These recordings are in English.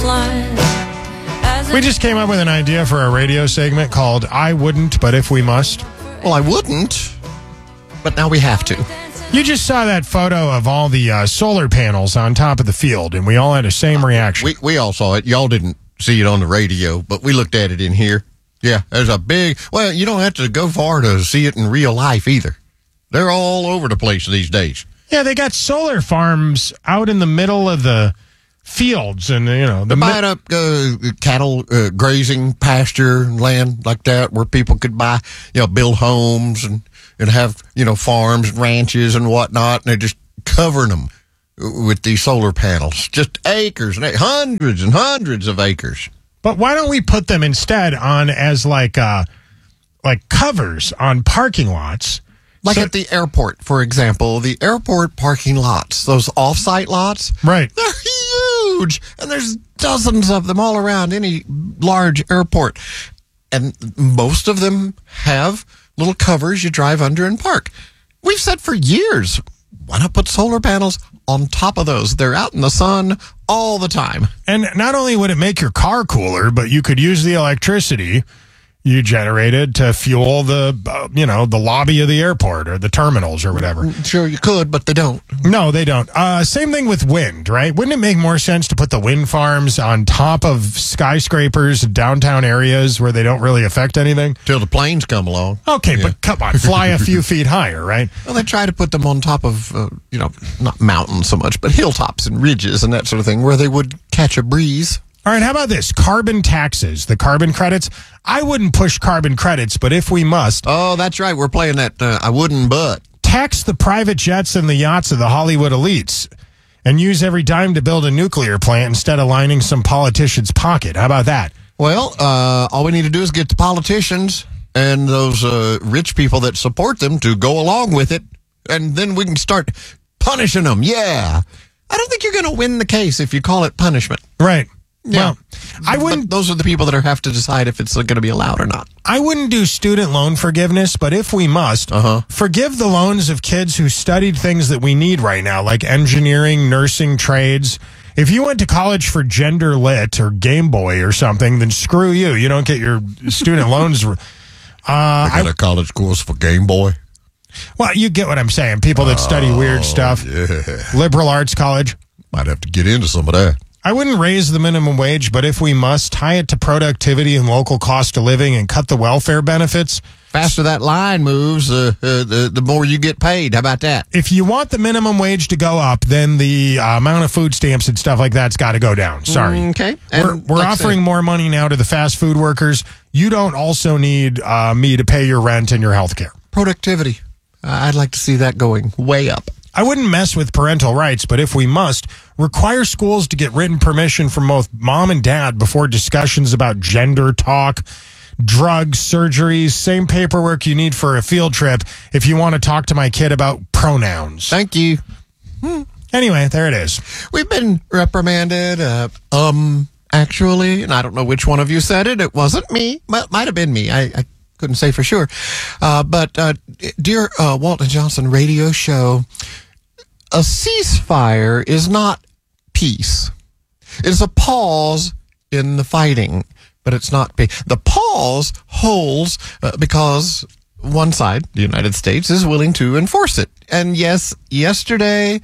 We just came up with an idea for a radio segment called I Wouldn't, But If We Must. Well, I wouldn't, but now we have to. You just saw that photo of all the solar panels on top of the field, and we all had the same reaction. We all saw it. Y'all didn't see it on the radio, but we looked at it in here. Yeah, there's a big... Well, you don't have to go far to see it in real life either. They're all over the place these days. Yeah, they got solar farms out in the middle of the fields, and they're buying up cattle grazing pasture land like that, where people could buy, build homes and have farms and ranches and whatnot, and they're just covering them with these solar panels, just acres and hundreds and hundreds of acres. But why don't we put them instead on as like covers on parking lots? Like at the airport, for example, the airport parking lots, those off-site lots. Right. They're huge, and there's dozens of them all around any large airport. And most of them have little covers you drive under and park. We've said for years, why not put solar panels on top of those? They're out in the sun all the time. And not only would it make your car cooler, but you could use the electricity you generated to fuel the lobby of the airport or the terminals or whatever. Sure, you could, but they don't. No, they don't. Same thing with wind, right? Wouldn't it make more sense to put the wind farms on top of skyscrapers, downtown areas where they don't really affect anything? Till the planes come along. Okay, but come on, fly a few feet higher, right? Well, they try to put them on top of, not mountains so much, but hilltops and ridges and that sort of thing, where they would catch a breeze. All right, how about this? Carbon taxes, the carbon credits. I wouldn't push carbon credits, but if we must... Oh, that's right. We're playing that I wouldn't, but... Tax the private jets and the yachts of the Hollywood elites and use every dime to build a nuclear plant instead of lining some politician's pocket. How about that? Well, all we need to do is get the politicians and those rich people that support them to go along with it, and then we can start punishing them. Yeah. I don't think you're going to win the case if you call it punishment. Right. Yeah. Well, I wouldn't. But those are the people that have to decide if it's going to be allowed or not. I wouldn't do student loan forgiveness, but if we must, forgive the loans of kids who studied things that we need right now, like engineering, nursing, trades. If you went to college for gender lit or Game Boy or something, then screw you. You don't get your student loans. I got a college course for Game Boy. Well, you get what I'm saying. People that study weird stuff. Yeah. Liberal arts college. Might have to get into some of that. I wouldn't raise the minimum wage, but if we must, tie it to productivity and local cost of living and cut the welfare benefits. Faster that line moves, the more you get paid. How about that? If you want the minimum wage to go up, then the amount of food stamps and stuff like that's got to go down. Sorry. Okay. We're offering more money now to the fast food workers. You don't also need me to pay your rent and your health care. Productivity. I'd like to see that going way up. I wouldn't mess with parental rights, but if we must, require schools to get written permission from both mom and dad before discussions about gender talk, drugs, surgeries, same paperwork you need for a field trip if you want to talk to my kid about pronouns. Thank you. Anyway, there it is. We've been reprimanded, actually, and I don't know which one of you said it. It wasn't me. Well, it might have been me. I couldn't say for sure. But dear Walton Johnson radio show, a ceasefire is not peace. It's a pause in the fighting, but it's not peace. The pause holds because one side, the United States, is willing to enforce it. And yes, yesterday,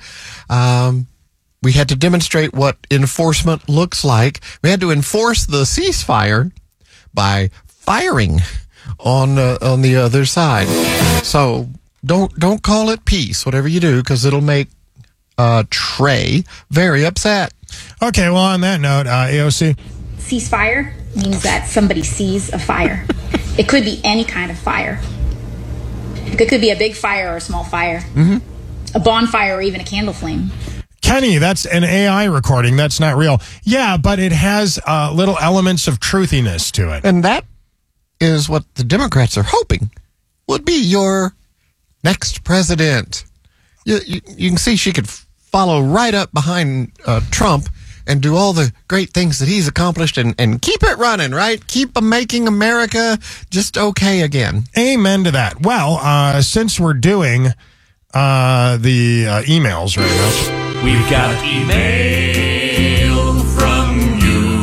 we had to demonstrate what enforcement looks like. We had to enforce the ceasefire by firing on the other side. So don't call it peace, whatever you do, because it'll make Trey very upset. Okay, well, on that note, AOC. Ceasefire means that somebody sees a fire. It could be any kind of fire. It could be a big fire or a small fire. A bonfire or even a candle flame. Kenny, that's an AI recording. That's not real. Yeah, but it has little elements of truthiness to it. And that is what the Democrats are hoping would be your next president. You can see she could follow right up behind Trump and do all the great things that he's accomplished and keep it running, right? Keep making America just okay again. Amen to that. Well, since we're doing the emails right now. We've got email from you.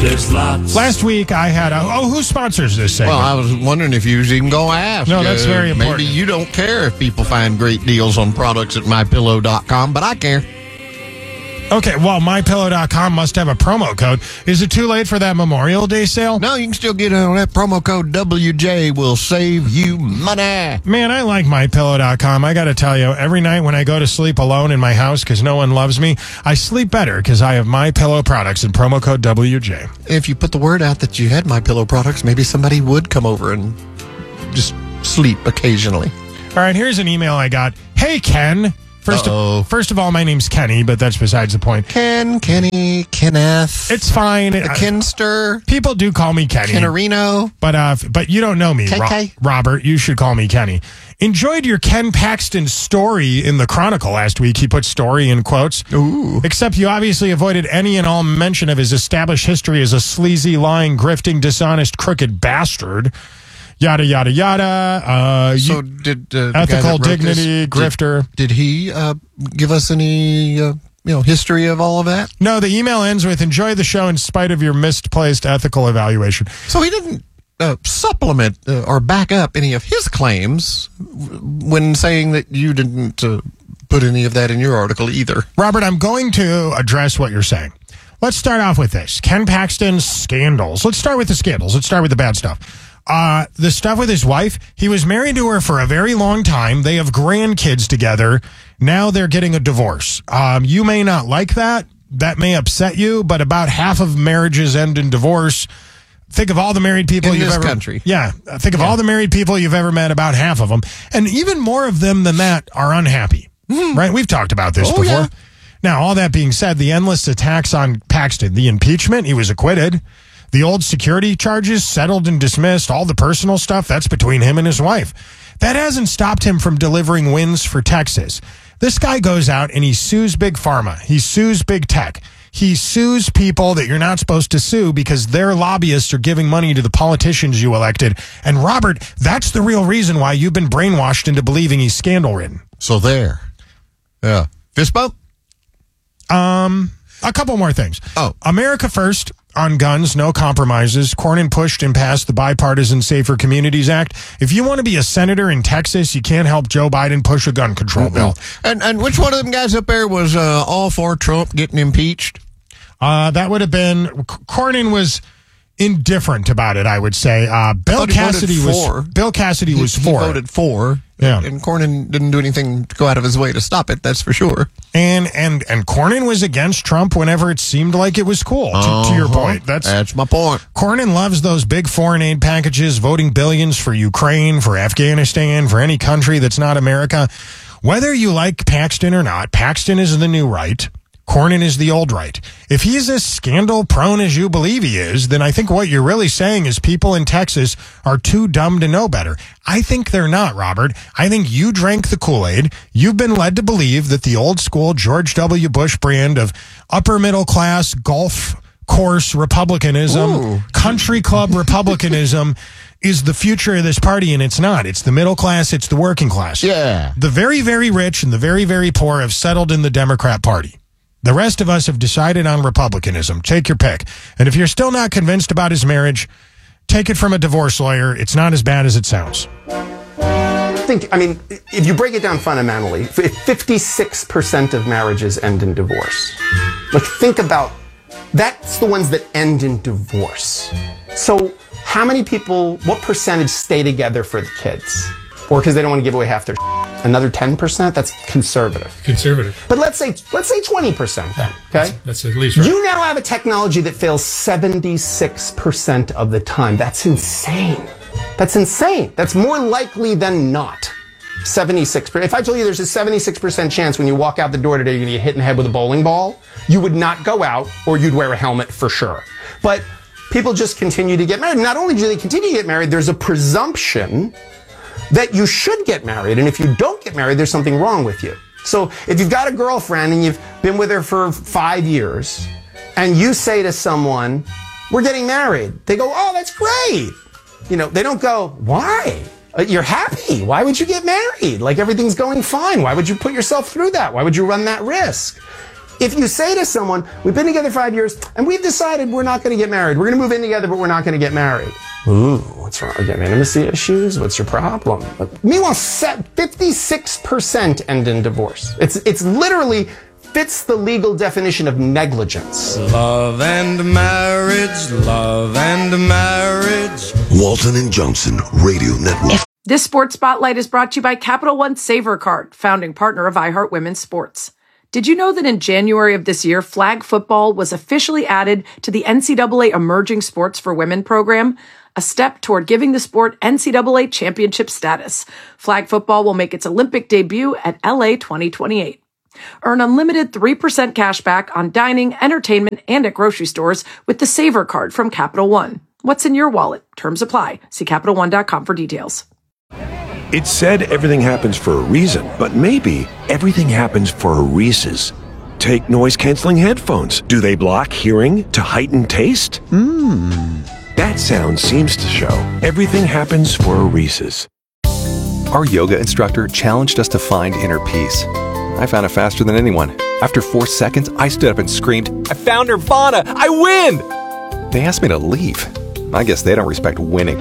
There's lots. Last week I had who sponsors this segment? Well, I was wondering if you was even going to ask. No, that's very important. Maybe you don't care if people find great deals on products at MyPillow.com, but I care. Okay, well, MyPillow.com must have a promo code. Is it too late for that Memorial Day sale? No, you can still get it on that promo code. WJ will save you money. Man, I like MyPillow.com. I got to tell you, every night when I go to sleep alone in my house because no one loves me, I sleep better because I have MyPillow products and promo code WJ. If you put the word out that you had MyPillow products, maybe somebody would come over and just sleep occasionally. All right, here's an email I got. Hey, Ken. First of all, my name's Kenny, but that's besides the point. Kenny, Kenneth. It's fine. Kinster. People do call me Kenny. Kennerino. But you don't know me, Robert. You should call me Kenny. Enjoyed your Ken Paxton story in the Chronicle last week. He put story in quotes. Ooh. Except you obviously avoided any and all mention of his established history as a sleazy, lying, grifting, dishonest, crooked bastard. Yada, yada, yada. So did ethical dignity, grifter. Did he give us any history of all of that? No, the email ends with, enjoy the show in spite of your misplaced ethical evaluation. So he didn't supplement or back up any of his claims when saying that you didn't put any of that in your article either. Robert, I'm going to address what you're saying. Let's start off with this. Ken Paxton's scandals. Let's start with the scandals. Let's start with the bad stuff. The stuff with his wife, he was married to her for a very long time. They have grandkids together. Now they're getting a divorce. You may not like that. That may upset you, but about half of marriages end in divorce. Think of all the married people in you've this ever... country. Yeah. Think of all the married people you've ever met, about half of them. And even more of them than that are unhappy. Right? We've talked about this before. Yeah. Now, all that being said, the endless attacks on Paxton, the impeachment, he was acquitted. The old security charges settled and dismissed. All the personal stuff, that's between him and his wife. That hasn't stopped him from delivering wins for Texas. This guy goes out and he sues Big Pharma. He sues Big Tech. He sues people that you're not supposed to sue because their lobbyists are giving money to the politicians you elected. And Robert, that's the real reason why you've been brainwashed into believing he's scandal-ridden. So there. Yeah. Fist bump? A couple more things. Oh. America First on guns, no compromises. Cornyn pushed and passed the Bipartisan Safer Communities Act. If you want to be a senator in Texas, you can't help Joe Biden push a gun control bill. And which one of them guys up there was all for Trump getting impeached? That would have been... Cornyn was indifferent about it, I would say. Bill Cassidy was for. He voted for. Yeah. And Cornyn didn't do anything to go out of his way to stop it, that's for sure. And Cornyn was against Trump whenever it seemed like it was cool, to your point. That's my point. Cornyn loves those big foreign aid packages, voting billions for Ukraine, for Afghanistan, for any country that's not America. Whether you like Paxton or not, Paxton is the new right. Cornyn is the old right. If he's as scandal-prone as you believe he is, then I think what you're really saying is people in Texas are too dumb to know better. I think they're not, Robert. I think you drank the Kool-Aid. You've been led to believe that the old-school George W. Bush brand of upper-middle-class golf course republicanism, country club republicanism, is the future of this party, and it's not. It's the middle class, it's the working class. Yeah. The very, very rich and the very, very poor have settled in the Democrat Party. The rest of us have decided on republicanism. Take your pick. And if you're still not convinced about his marriage, take it from a divorce lawyer. It's not as bad as it sounds. If you break it down fundamentally, 56% of marriages end in divorce. Think about, that's the ones that end in divorce. So how many people, what percentage stay together for the kids? Or because they don't want to give away half their Another 10%? That's conservative. But let's say 20% then, okay? That's at least right. You now have a technology that fails 76% of the time. That's insane. That's more likely than not. 76%. If I told you there's a 76% chance when you walk out the door today you're going to get hit in the head with a bowling ball, you would not go out, or you'd wear a helmet for sure. But people just continue to get married. Not only do they continue to get married, there's a presumption that you should get married. And if you don't get married, there's something wrong with you. So if you've got a girlfriend and you've been with her for 5 years, and you say to someone, we're getting married, they go, oh, that's great. They don't go, why? You're happy. Why would you get married? Like, everything's going fine. Why would you put yourself through that? Why would you run that risk? If you say to someone, we've been together 5 years and we've decided we're not going to get married. We're going to move in together, but we're not going to get married. Ooh, what's wrong? You have intimacy issues? What's your problem? Meanwhile, 56% end in divorce. It's literally fits the legal definition of negligence. Love and marriage, love and marriage. Walton and Johnson Radio Network. This Sports Spotlight is brought to you by Capital One Savor Card, founding partner of iHeart Women's Sports. Did you know that in January of this year, flag football was officially added to the NCAA Emerging Sports for Women program, a step toward giving the sport NCAA championship status? Flag football will make its Olympic debut at LA 2028. Earn unlimited 3% cash back on dining, entertainment, and at grocery stores with the Savor Card from Capital One. What's in your wallet? Terms apply. See CapitalOne.com for details. It's said everything happens for a reason, but maybe everything happens for a Reese's. Take noise-canceling headphones. Do they block hearing to heighten taste? That sound seems to show everything happens for a Reese's. Our yoga instructor challenged us to find inner peace. I found it faster than anyone. After 4 seconds, I stood up and screamed, "I found Nirvana! I win!" They asked me to leave. I guess they don't respect winning.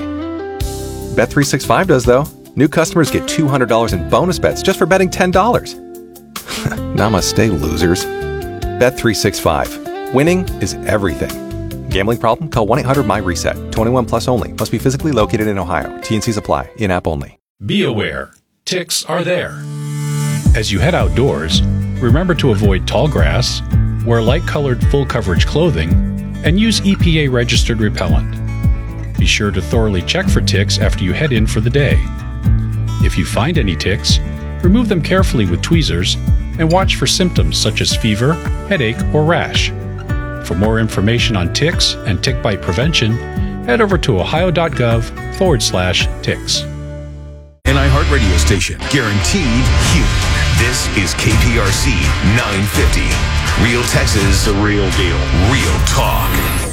Bet365 does, though. New customers get $200 in bonus bets just for betting $10. Namaste, losers. Bet365. Winning is everything. Gambling problem? Call 1-800-MY-RESET. 21 plus only. Must be physically located in Ohio. T&Cs apply. In-app only. Be aware. Ticks are there. As you head outdoors, remember to avoid tall grass, wear light-colored full-coverage clothing, and use EPA-registered repellent. Be sure to thoroughly check for ticks after you head in for the day. If you find any ticks, remove them carefully with tweezers and watch for symptoms such as fever, headache, or rash. For more information on ticks and tick bite prevention, head over to ohio.gov/ticks. An iHeart radio station, guaranteed human. This is KPRC 950. Real Texas, the real deal. Real talk.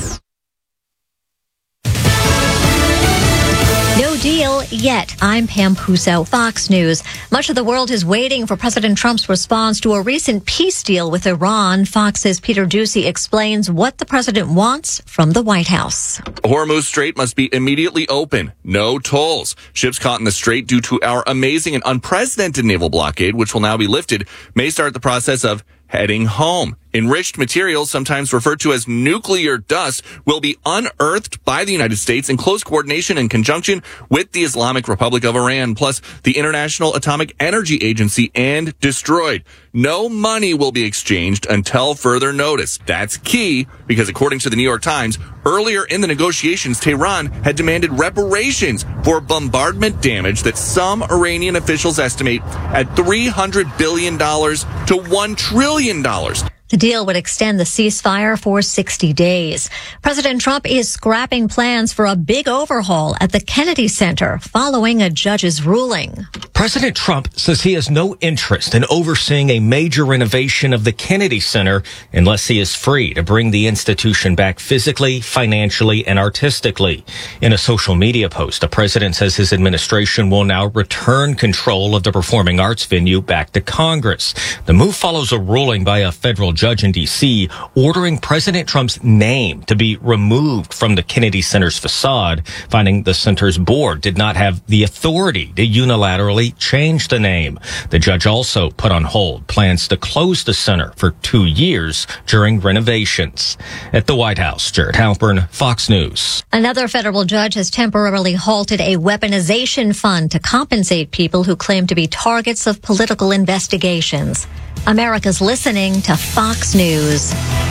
No deal yet. I'm Pam Puso, Fox News. Much of the world is waiting for President Trump's response to a recent peace deal with Iran. Fox's Peter Doocy explains what the president wants from the White House. Hormuz Strait must be immediately open. No tolls. Ships caught in the strait due to our amazing and unprecedented naval blockade, which will now be lifted, may start the process of heading home. Enriched materials, sometimes referred to as nuclear dust, will be unearthed by the United States in close coordination and conjunction with the Islamic Republic of Iran, plus the International Atomic Energy Agency, and destroyed. No money will be exchanged until further notice. That's key because, according to the New York Times, earlier in the negotiations, Tehran had demanded reparations for bombardment damage that some Iranian officials estimate at $300 billion to $1 trillion. The deal would extend the ceasefire for 60 days. President Trump is scrapping plans for a big overhaul at the Kennedy Center following a judge's ruling. President Trump says he has no interest in overseeing a major renovation of the Kennedy Center unless he is free to bring the institution back physically, financially, and artistically. In a social media post, the president says his administration will now return control of the performing arts venue back to Congress. The move follows a ruling by a federal judge in D.C. ordering President Trump's name to be removed from the Kennedy Center's facade, finding the center's board did not have the authority to unilaterally change the name. The judge also put on hold plans to close the center for 2 years during renovations. At the White House, Jared Halpern, Fox News. Another federal judge has temporarily halted a weaponization fund to compensate people who claim to be targets of political investigations. America's listening to Fox News.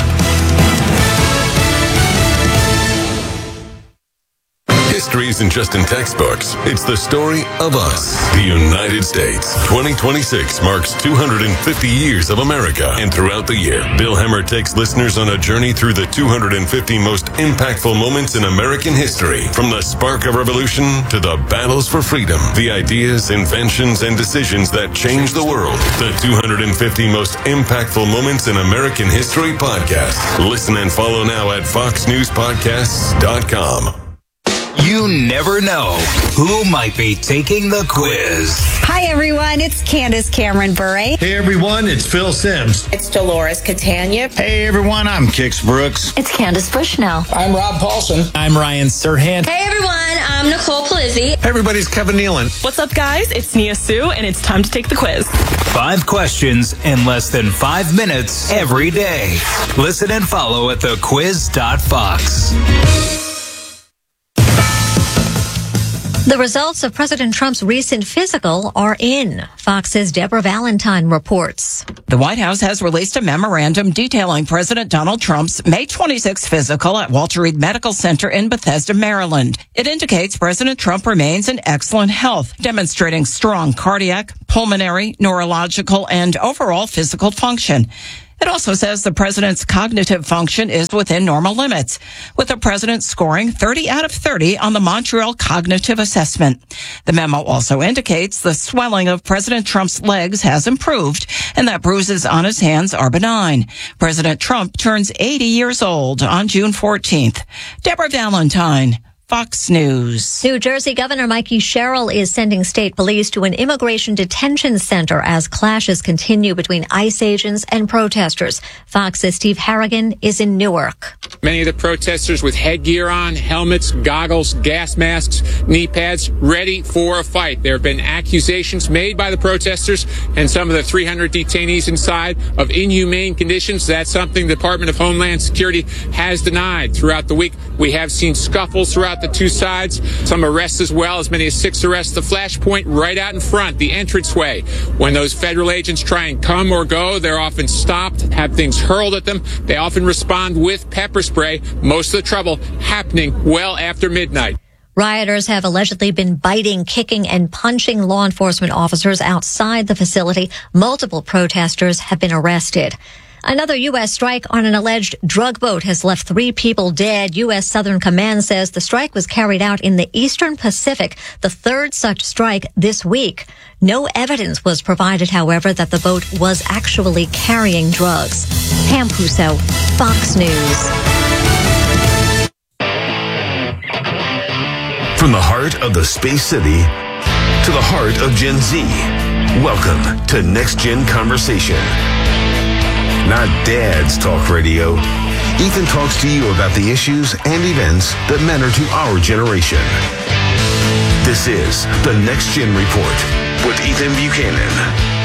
History isn't just in textbooks. It's the story of us, the United States. 2026 marks 250 years of America. And throughout the year, Bill Hemmer takes listeners on a journey through the 250 most impactful moments in American history. From the spark of revolution to the battles for freedom, the ideas, inventions, and decisions that changed the world. The 250 most impactful moments in American history podcast. Listen and follow now at foxnewspodcasts.com. You never know who might be taking the quiz. Hi, everyone. It's Candace Cameron Bure. Hey, everyone. It's Phil Sims. It's Dolores Catania. Hey, everyone. I'm Kix Brooks. It's Candace Bushnell. I'm Rob Paulson. I'm Ryan Serhant. Hey, everyone. I'm Nicole Palizzi. Hey, everybody's Kevin Nealon. What's up, guys? It's Nia Sue, and it's time to take the quiz. 5 questions in less than 5 minutes every day. Listen and follow at thequiz.fox. The results of President Trump's recent physical are in. Fox's Deborah Valentine reports. The White House has released a memorandum detailing President Donald Trump's May 26th physical at Walter Reed Medical Center in Bethesda, Maryland. It indicates President Trump remains in excellent health, demonstrating strong cardiac, pulmonary, neurological, and overall physical function. It also says the president's cognitive function is within normal limits, with the president scoring 30 out of 30 on the Montreal Cognitive Assessment. The memo also indicates the swelling of President Trump's legs has improved and that bruises on his hands are benign. President Trump turns 80 years old on June 14th. Deborah Valentine, Fox News. New Jersey Governor Mikey Sherrill is sending state police to an immigration detention center as clashes continue between ICE agents and protesters. Fox's Steve Harrigan is in Newark. Many of the protesters with headgear on, helmets, goggles, gas masks, knee pads, ready for a fight. There have been accusations made by the protesters and some of the 300 detainees inside of inhumane conditions. That's something the Department of Homeland Security has denied. Throughout the week, we have seen scuffles throughout the two sides, some arrests as well, as many as 6 arrests. The flashpoint right out in front, the entranceway. When those federal agents try and come or go, they're often stopped, have things hurled at them. They often respond with pepper spray, most of the trouble happening well after midnight. Rioters have allegedly been biting, kicking, and punching law enforcement officers outside the facility. Multiple protesters have been arrested. Another U.S. strike on an alleged drug boat has left 3 people dead. U.S. Southern Command says the strike was carried out in the Eastern Pacific, the 3rd such strike this week. No evidence was provided, however, that the boat was actually carrying drugs. Pam Puso, Fox News. From the heart of the Space City to the heart of Gen Z, welcome to Next Gen Conversation. Not Dad's Talk Radio. Ethan talks to you about the issues and events that matter to our generation. This is the Next Gen Report with Ethan Buchanan.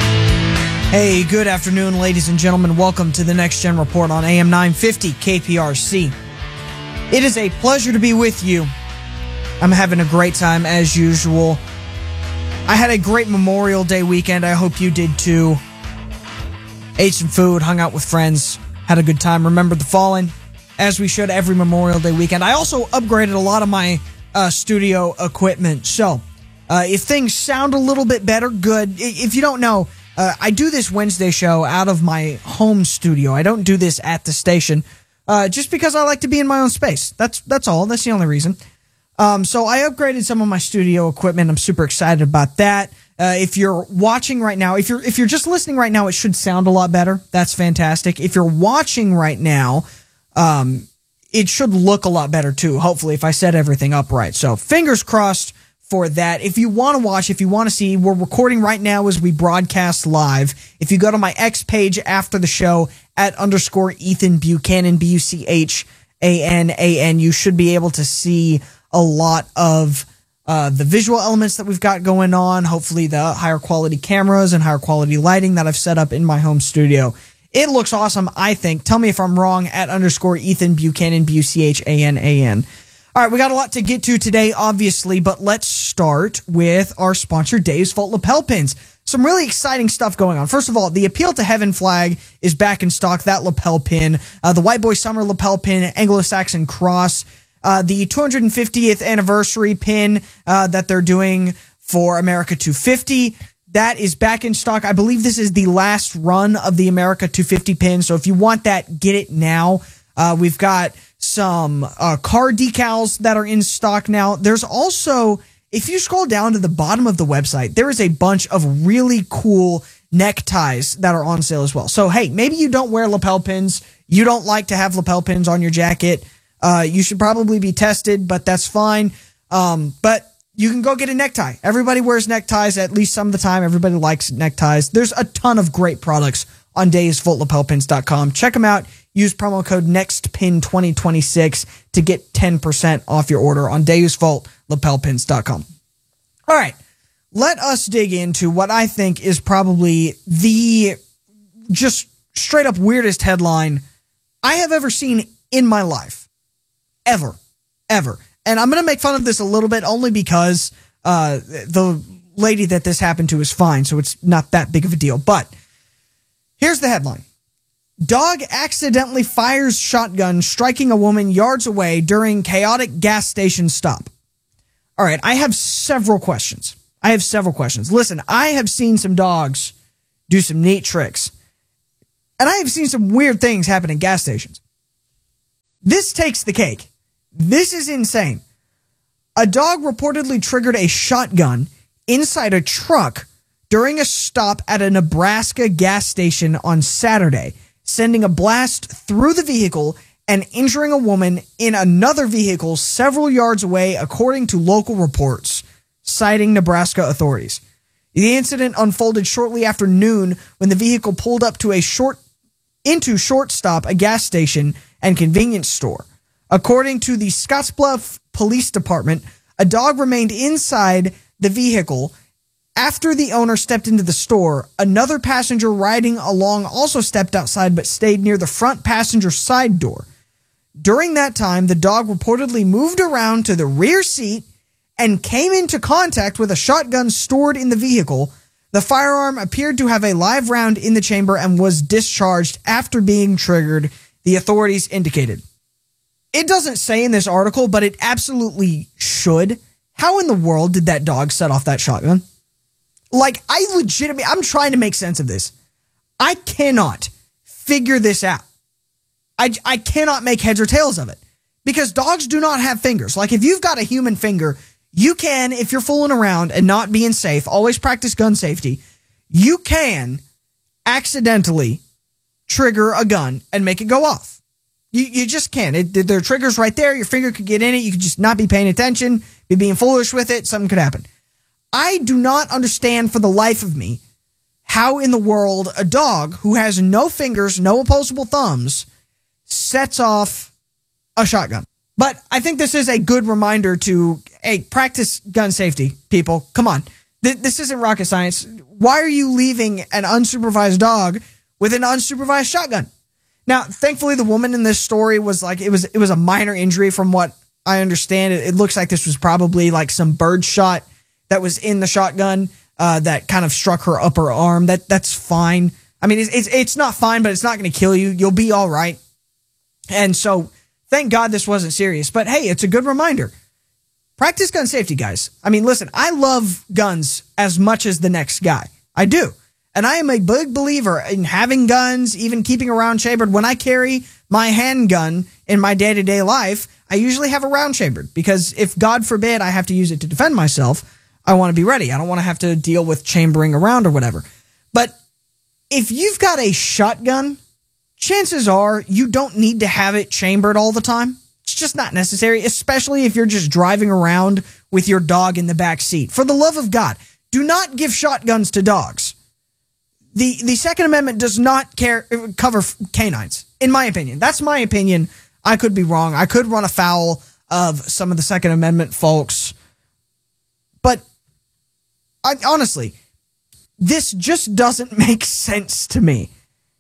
Hey, good afternoon, ladies and gentlemen. Welcome to the Next Gen Report on AM 950 KPRC. It is a pleasure to be with you. I'm having a great time as usual. I had a great Memorial Day weekend. I hope you did too. Ate some food, hung out with friends, had a good time, remembered the fallen, as we should every Memorial Day weekend. I also upgraded a lot of my studio equipment. So, if things sound a little bit better, good. If you don't know, I do this Wednesday show out of my home studio. I don't do this at the station, just because I like to be in my own space. That's all. That's the only reason. So I upgraded some of my studio equipment. I'm super excited about that. If you're watching right now, if you're just listening right now, it should sound a lot better. That's fantastic. If you're watching right now, it should look a lot better too, hopefully, if I set everything up right. So fingers crossed for that. If you want to watch, if you want to see, we're recording right now as we broadcast live. If you go to my X page after the show @ Ethan Buchanan, BUCHANAN, you should be able to see a lot of the visual elements that we've got going on, hopefully the higher quality cameras and higher quality lighting that I've set up in my home studio. It looks awesome, I think. Tell me if I'm wrong @ Ethan Buchanan, BUCHANAN. All right, we got a lot to get to today, obviously, but let's start with our sponsor, Dave's Vault Lapel Pins. Some really exciting stuff going on. First of all, the Appeal to Heaven flag is back in stock, that lapel pin. The White Boy Summer lapel pin, Anglo-Saxon Cross. The 250th anniversary pin that they're doing for America 250, that is back in stock. I believe this is the last run of the America 250 pin, so if you want that, get it now. We've got some car decals that are in stock now. There's also, if you scroll down to the bottom of the website, there is a bunch of really cool neckties that are on sale as well. So, hey, maybe you don't wear lapel pins. You don't like to have lapel pins on your jacket. You should probably be tested, but that's fine. But you can go get a necktie. Everybody wears neckties at least some of the time. Everybody likes neckties. There's a ton of great products on DaysVoltLapelPins.com. Check them out. Use promo code NEXTPIN2026 to get 10% off your order on DaysVoltLapelPins.com. All right, let us dig into what I think is probably the just straight up weirdest headline I have ever seen in my life. Ever. And I'm going to make fun of this a little bit only because the lady that this happened to is fine, so it's not that big of a deal. But here's the headline. Dog accidentally fires shotgun, striking a woman yards away during chaotic gas station stop. All right, I have several questions. Listen, I have seen some dogs do some neat tricks. And I have seen some weird things happen in gas stations. This takes the cake. This is insane. A dog reportedly triggered a shotgun inside a truck during a stop at a Nebraska gas station on Saturday, sending a blast through the vehicle and injuring a woman in another vehicle several yards away, according to local reports, citing Nebraska authorities. The incident unfolded shortly after noon when the vehicle pulled up to Shortstop, a gas station and convenience store. According to the Scottsbluff Police Department, a dog remained inside the vehicle after the owner stepped into the store. Another passenger riding along also stepped outside but stayed near the front passenger side door. During that time, the dog reportedly moved around to the rear seat and came into contact with a shotgun stored in the vehicle. The firearm appeared to have a live round in the chamber and was discharged after being triggered, the authorities indicated. It doesn't say in this article, but it absolutely should. How in the world did that dog set off that shotgun? Like, I'm trying to make sense of this. I cannot figure this out. I cannot make heads or tails of it. Because dogs do not have fingers. Like, if you've got a human finger, you can, if you're fooling around and not being safe, always practice gun safety, you can accidentally trigger a gun and make it go off. You just can. There are triggers right there. Your finger could get in it. You could just not be paying attention, be being foolish with it. Something could happen. I do not understand for the life of me how in the world a dog who has no fingers, no opposable thumbs, sets off a shotgun. But I think this is a good reminder to, hey, practice gun safety, people. Come on. This isn't rocket science. Why are you leaving an unsupervised dog with an unsupervised shotgun? Now, thankfully, the woman in this story was like, it was a minor injury from what I understand. It looks like this was probably like some bird shot that was in the shotgun that kind of struck her upper arm. That's fine. I mean, it's not fine, but it's not going to kill you. You'll be all right. And so, thank God this wasn't serious. But hey, it's a good reminder. Practice gun safety, guys. I mean, listen, I love guns as much as the next guy. I do. And I am a big believer in having guns, even keeping a round chambered. When I carry my handgun in my day-to-day life, I usually have a round chambered. Because if, God forbid, I have to use it to defend myself, I want to be ready. I don't want to have to deal with chambering around or whatever. But if you've got a shotgun, chances are you don't need to have it chambered all the time. It's just not necessary, especially if you're just driving around with your dog in the back seat. For the love of God, do not give shotguns to dogs. The Second Amendment does not cover canines, in my opinion. That's my opinion. I could be wrong. I could run afoul of some of the Second Amendment folks. But honestly, this just doesn't make sense to me.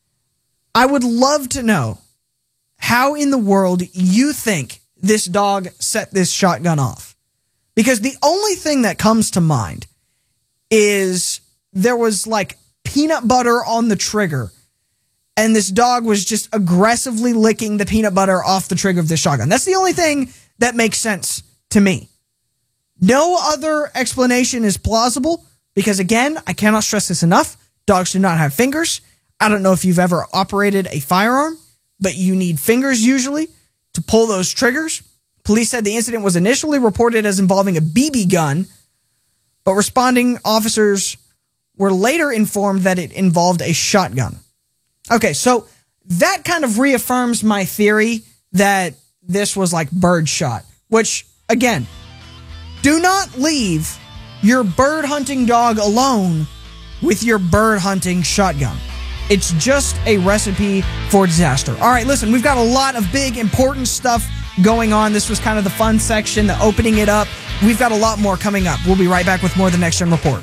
I would love to know how in the world you think this dog set this shotgun off. Because the only thing that comes to mind is there was like peanut butter on the trigger, and this dog was just aggressively licking the peanut butter off the trigger of the shotgun. That's the only thing that makes sense to me. No other explanation is plausible because, again, I cannot stress this enough. Dogs do not have fingers. I don't know if you've ever operated a firearm, but you need fingers usually to pull those triggers. Police said the incident was initially reported as involving a BB gun, but responding officers were later informed that it involved a shotgun. Okay, so that kind of reaffirms my theory that this was like bird shot, which, again, Do not leave your bird hunting dog alone with your bird hunting shotgun. It's just a recipe for disaster. All right, listen, we've got a lot of big, important stuff going on. This was kind of the fun section, the opening it up. We've got a lot more coming up. We'll be right back with more of the Next Gen Report.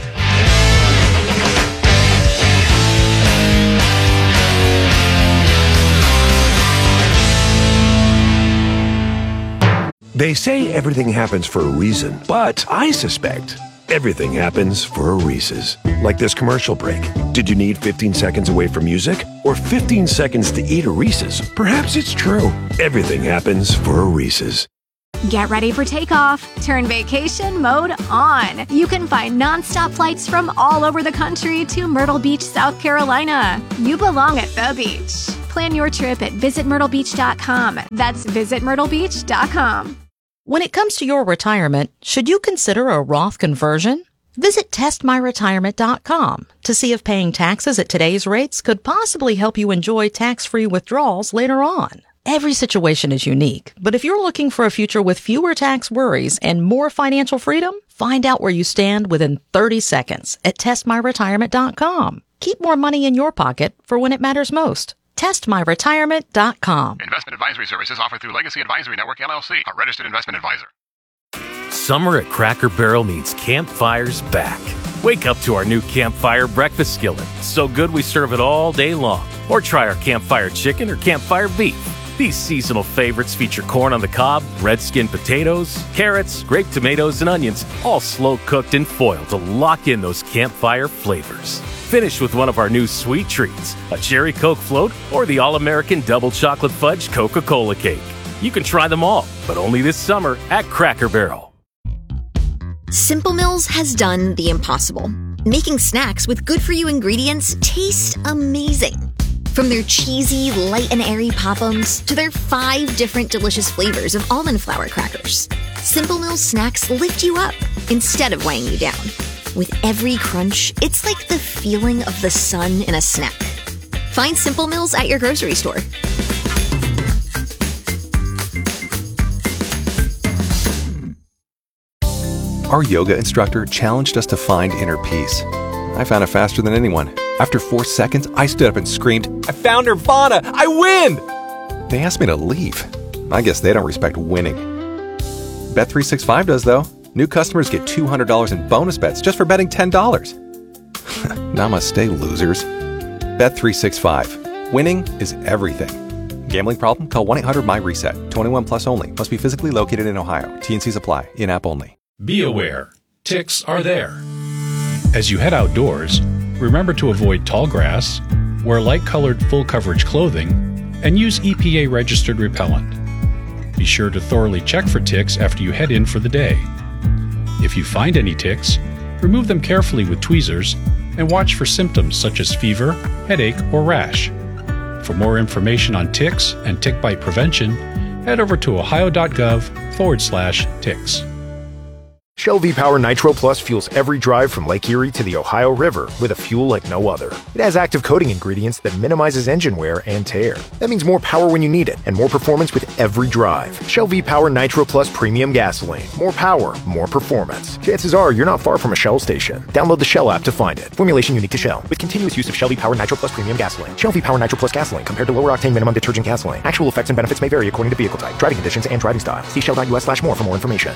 They say everything happens for a reason, but I suspect everything happens for a Reese's. Like this commercial break. Did you need 15 seconds away from music or 15 seconds to eat a Reese's? Perhaps it's true. Everything happens for a Reese's. Get ready for takeoff. Turn vacation mode on. You can find nonstop flights from all over the country to Myrtle Beach, South Carolina. You belong at the beach. Plan your trip at visitmyrtlebeach.com. That's visitmyrtlebeach.com. When it comes to your retirement, should you consider a Roth conversion? Visit testmyretirement.com to see if paying taxes at today's rates could possibly help you enjoy tax-free withdrawals later on. Every situation is unique, but if you're looking for a future with fewer tax worries and more financial freedom, find out where you stand within 30 seconds at testmyretirement.com. Keep more money in your pocket for when it matters most. testmyretirement.com. Investment advisory services offered through Legacy Advisory Network, LLC, a registered investment advisor. Summer at Cracker Barrel means campfires back. Wake up to our new Campfire breakfast skillet. So good we serve it all day long. Or try our Campfire chicken or Campfire beef. These seasonal favorites feature corn on the cob, red skin potatoes, carrots, grape tomatoes, and onions, all slow cooked in foil to lock in those campfire flavors. Finish with one of our new sweet treats, a cherry Coke float or the all-American double chocolate fudge Coca-Cola cake. You can try them all, but only this summer at Cracker Barrel. Simple Mills has done the impossible, making snacks with good-for-you ingredients taste amazing. From their cheesy, light and airy Pop-Ums to their 5 different delicious flavors of almond flour crackers, Simple Mills snacks lift you up instead of weighing you down. With every crunch, it's like the feeling of the sun in a snack. Find Simple Mills at your grocery store. Our yoga instructor challenged us to find inner peace. I found it faster than anyone. After 4 seconds, I stood up and screamed, "I found Nirvana! I win!" They asked me to leave. I guess they don't respect winning. Bet365 does, though. New customers get $200 in bonus bets just for betting $10. Namaste, losers. Bet365. Winning is everything. Gambling problem? Call 1-800-MY-RESET. 21 plus only. Must be physically located in Ohio. T&Cs apply. In-app only. Be aware, ticks are there. As you head outdoors, remember to avoid tall grass, wear light-colored full-coverage clothing, and use EPA-registered repellent. Be sure to thoroughly check for ticks after you head in for the day. If you find any ticks, remove them carefully with tweezers and watch for symptoms such as fever, headache, or rash. For more information on ticks and tick bite prevention, head over to ohio.gov/ticks. Shell V-Power Nitro Plus fuels every drive from Lake Erie to the Ohio River with a fuel like no other. It has active coating ingredients that minimizes engine wear and tear. That means more power when you need it and more performance with every drive. Shell V-Power Nitro Plus Premium Gasoline. More power, more performance. Chances are you're not far from a Shell station. Download the Shell app to find it. Formulation unique to Shell with continuous use of Shell V-Power Nitro Plus Premium Gasoline. Shell V-Power Nitro Plus Gasoline compared to lower octane minimum detergent gasoline. Actual effects and benefits may vary according to vehicle type, driving conditions, and driving style. See shell.us/more for more information.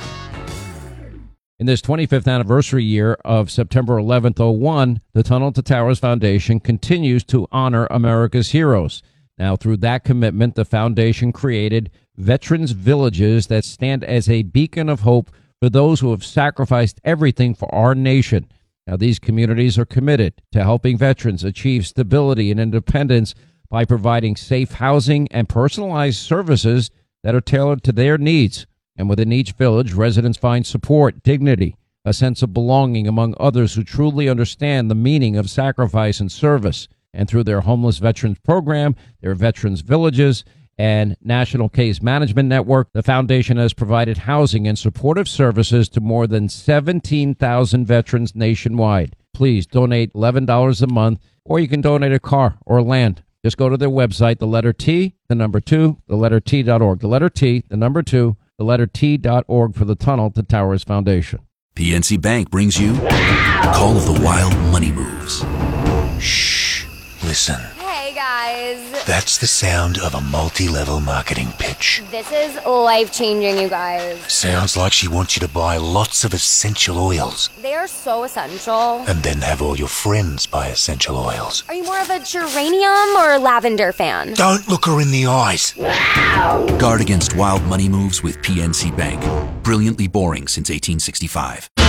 In this 25th anniversary year of September 11th, 01, the Tunnel to Towers Foundation continues to honor America's heroes. Now, through that commitment, the foundation created Veterans Villages that stand as a beacon of hope for those who have sacrificed everything for our nation. Now, these communities are committed to helping veterans achieve stability and independence by providing safe housing and personalized services that are tailored to their needs. And within each village, residents find support, dignity, a sense of belonging among others who truly understand the meaning of sacrifice and service. And through their Homeless Veterans Program, their Veterans Villages, and National Case Management Network, the foundation has provided housing and supportive services to more than 17,000 veterans nationwide. Please donate $11 a month, or you can donate a car or land. Just go to their website, the letter T, the number 2, the letter T.org. The letter T, the number 2, the letter T.org for the Tunnel to Towers Foundation. PNC Bank brings you Call of the Wild Money Moves. Shh. Listen. Hey, guys. That's the sound of a multi-level marketing pitch. This is life-changing, you guys. Sounds like she wants you to buy lots of essential oils. They are so essential. And then have all your friends buy essential oils. Are you more of a geranium or lavender fan? Don't look her in the eyes. Guard against wild money moves with PNC Bank. Brilliantly boring since 1865.